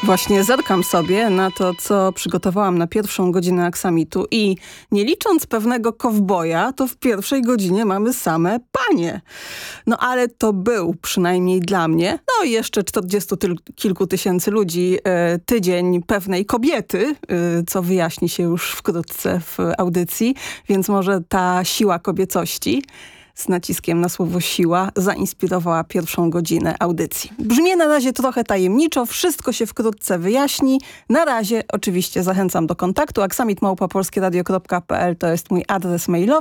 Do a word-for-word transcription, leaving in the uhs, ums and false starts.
Właśnie zerkam sobie na to, co przygotowałam na pierwszą godzinę Aksamitu i nie licząc pewnego kowboja, to w pierwszej godzinie mamy same panie. No ale to był przynajmniej dla mnie, no i jeszcze czterdziestu tyl- kilku tysięcy ludzi, e, tydzień pewnej kobiety, e, co wyjaśni się już wkrótce w audycji, więc może ta siła kobiecości z naciskiem na słowo siła zainspirowała pierwszą godzinę audycji. Brzmi na razie trochę tajemniczo, wszystko się wkrótce wyjaśni. Na razie oczywiście zachęcam do kontaktu. aksamit małpa polskieradio kropka p l to jest mój adres mailowy.